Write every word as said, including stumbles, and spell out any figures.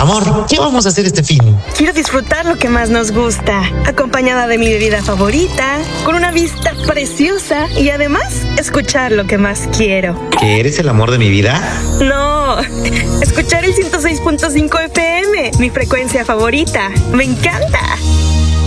Amor, ¿qué vamos a hacer este fin? Quiero disfrutar lo que más nos gusta, acompañada de mi bebida favorita, con una vista preciosa y además escuchar lo que más quiero. ¿Que eres el amor de mi vida? No, escuchar el ciento seis punto cinco F M, mi frecuencia favorita. Me encanta.